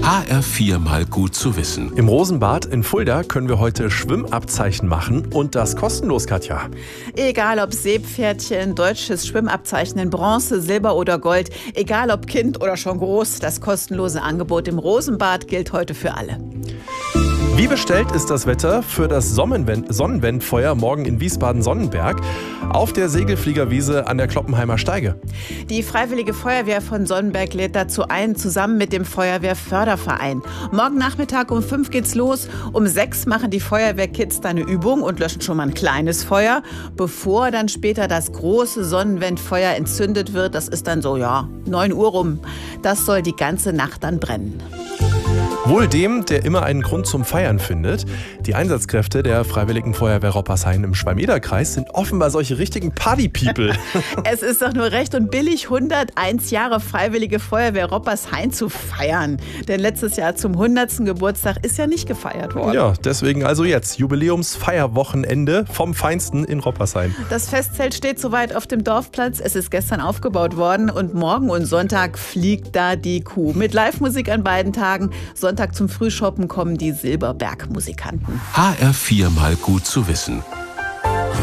HR4 mal gut zu wissen. Im Rosenbad in Fulda können wir heute Schwimmabzeichen machen und das kostenlos, Katja. Egal ob Seepferdchen, deutsches Schwimmabzeichen in Bronze, Silber oder Gold, egal ob Kind oder schon groß, das kostenlose Angebot im Rosenbad gilt heute für alle. Wie bestellt ist das Wetter für das Sonnenwendfeuer morgen in Wiesbaden-Sonnenberg auf der Segelfliegerwiese an der Kloppenheimer Steige? Die Freiwillige Feuerwehr von Sonnenberg lädt dazu ein, zusammen mit dem Feuerwehrförderverein. Morgen Nachmittag um 5 geht's los. Um 6 machen die Feuerwehrkids dann eine Übung und löschen schon mal ein kleines Feuer, bevor dann später das große Sonnenwendfeuer entzündet wird. Das ist dann so, 9 Uhr rum. Das soll die ganze Nacht dann brennen. Wohl dem, der immer einen Grund zum Feiern findet. Die Einsatzkräfte der Freiwilligen Feuerwehr Roppershain im Schwalm-Eder-Kreis sind offenbar solche richtigen Party-People. Es ist doch nur recht und billig, 101 Jahre Freiwillige Feuerwehr Roppershain zu feiern. Denn letztes Jahr zum 100. Geburtstag ist ja nicht gefeiert worden. Ja, deswegen also jetzt Jubiläumsfeierwochenende vom Feinsten in Roppershain. Das Festzelt steht soweit auf dem Dorfplatz. Es ist gestern aufgebaut worden und morgen und Sonntag fliegt da die Kuh. Mit Live-Musik an beiden Tagen. Sonntag zum Frühshoppen kommen die Silberberg-Musikanten. HR4 mal gut zu wissen.